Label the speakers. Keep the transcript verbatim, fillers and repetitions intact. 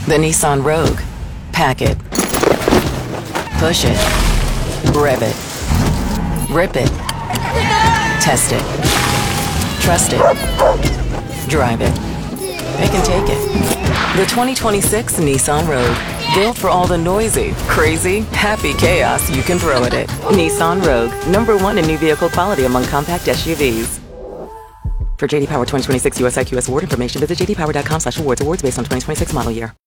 Speaker 1: The Nissan Rogue. Pack it. Push it. Rev it. Rip it. Test it. Trust it. Drive it. It can take it. The twenty twenty-six Nissan Rogue. Built for all the noisy, crazy, happy chaos you can throw at it. Nissan Rogue. Number one in new vehicle quality among compact S U Vs. For J D Power twenty twenty-six U S I Q S award information, visit j d power dot com slash awards. Awards based on twenty twenty-six model year.